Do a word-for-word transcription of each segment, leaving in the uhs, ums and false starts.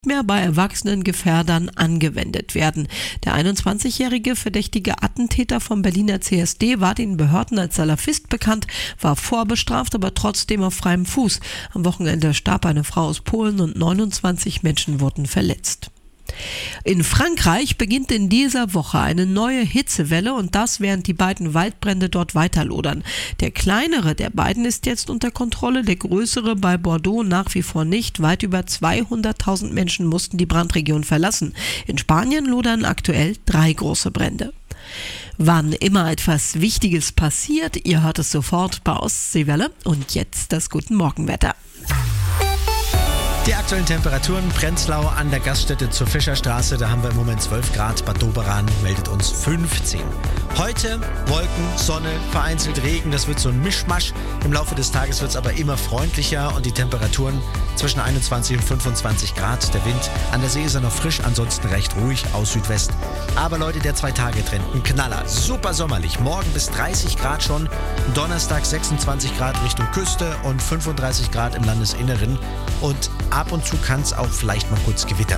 mehr bei erwachsenen Gefährdern angewendet werden. Der einundzwanzigjährige verdächtige Attentäter vom Berliner C S D war den Behörden als Salafist bekannt, war vorbestraft, aber trotzdem auf freiem Fuß. Am Wochenende starb eine Frau aus Polen und neunundzwanzig Menschen wurden verletzt. In Frankreich beginnt in dieser Woche eine neue Hitzewelle und das, während die beiden Waldbrände dort weiterlodern. Der kleinere der beiden ist jetzt unter Kontrolle, der größere bei Bordeaux nach wie vor nicht. Weit über zweihunderttausend Menschen mussten die Brandregion verlassen. In Spanien lodern aktuell drei große Brände. Wann immer etwas Wichtiges passiert, ihr hört es sofort bei Ostseewelle. Und jetzt das Guten Morgenwetter. Die aktuellen Temperaturen: Prenzlau an der Gaststätte zur Fischerstraße, da haben wir im Moment zwölf Grad, Bad Doberan meldet uns fünfzehn. Heute Wolken, Sonne, vereinzelt Regen, das wird so ein Mischmasch. Im Laufe des Tages wird es aber immer freundlicher und die Temperaturen zwischen einundzwanzig und fünfundzwanzig Grad. Der Wind an der See ist er noch frisch, ansonsten recht ruhig aus Südwest. Aber Leute, der Zwei-Tage-Trend, ein Knaller, super sommerlich. Morgen bis dreißig Grad schon, Donnerstag sechsundzwanzig Grad Richtung Küste und fünfunddreißig Grad im Landesinneren. Und ab und zu kann es auch vielleicht mal kurz gewittern.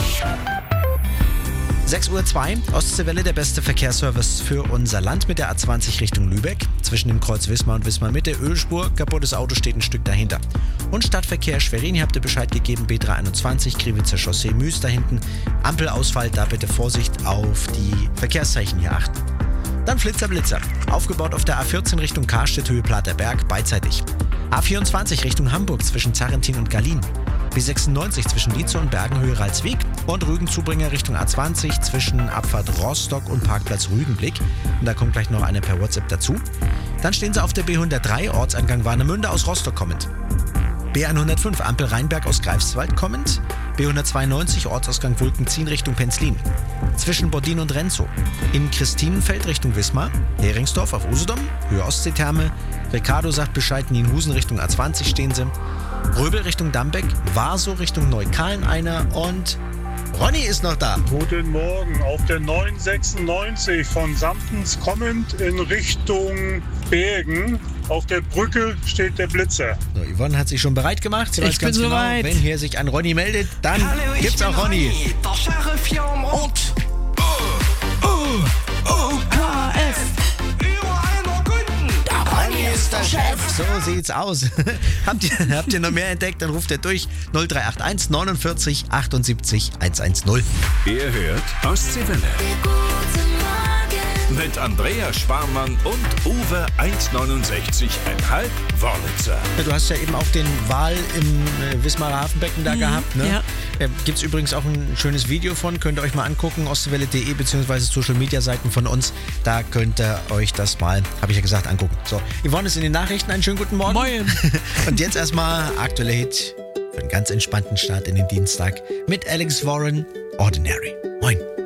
sechs Uhr zwei, Ostseewelle, der beste Verkehrsservice für unser Land mit der A zwanzig Richtung Lübeck. Zwischen dem Kreuz Wismar und Wismar Mitte, Ölspur, kaputtes Auto steht ein Stück dahinter. Und Stadtverkehr Schwerin, ihr habt ihr Bescheid gegeben, B dreihunderteinundzwanzig, Kriwitzer Chaussee, Müs da hinten. Ampelausfall, da bitte Vorsicht, auf die Verkehrszeichen hier achten. Dann Flitzer Blitzer, aufgebaut auf der A vierzehn Richtung Karstedt, Höhe Platerberg, beidseitig. A vierundzwanzig Richtung Hamburg zwischen Zarrentin und Gallien. B sechsundneunzig zwischen Dietzow und Bergenhöhe Ralswiek und Rügen-Zubringer Richtung A zwanzig zwischen Abfahrt Rostock und Parkplatz Rügenblick. Und da kommt gleich noch eine per WhatsApp dazu. Dann stehen sie auf der B hundertdrei, Ortseingang Warnemünde aus Rostock kommend. B hundertfünf, Ampel Rheinberg aus Greifswald kommend. B hundertzweiundneunzig, Ortsausgang Wulkenzien Richtung Penzlin. Zwischen Bordin und Renzow. In Christinenfeld Richtung Wismar. Heringsdorf auf Usedom, Höhe Ostseetherme. Ricardo sagt Bescheid, Nienhusen Richtung A zwanzig stehen sie. Röbel Richtung Dambeck, Warsow Richtung Neukalen einer und Ronny ist noch da. Guten Morgen, auf der neun sechsundneunzig von Samtens kommend in Richtung Bergen. Auf der Brücke steht der Blitzer. So, Yvonne hat sich schon bereit gemacht. Sie weiß Ich ganz bin genau, soweit. wenn hier sich ein Ronny meldet, dann Hallo, ich gibt's bin auch Ronny. Ronny, der Sheriff hier am Ort. K F. Überall nur Kunden. Der Ronny ist der Chef. So sieht's aus. habt, ihr, habt ihr noch mehr entdeckt, dann ruft ihr durch null drei acht eins neunundvierzig achtundsiebzig hundertzehn. Ihr hört Ostseewelle. Mit Andrea Sparmann und Uwe eins neunundsechzig Komma fünf Wörlitzer. Du hast ja eben auch den Wal im äh, Wismarer Hafenbecken da mhm, gehabt. Ne? ja. Äh, gibt's übrigens auch ein schönes Video von, könnt ihr euch mal angucken, ostseewelle punkt de bzw. Social Media Seiten von uns. Da könnt ihr euch das mal, habe ich ja gesagt, angucken. So, Yvonne ist in den Nachrichten, einen schönen guten Morgen. Moin. Und jetzt erstmal aktueller Hit für einen ganz entspannten Start in den Dienstag mit Alex Warren, Ordinary. Moin.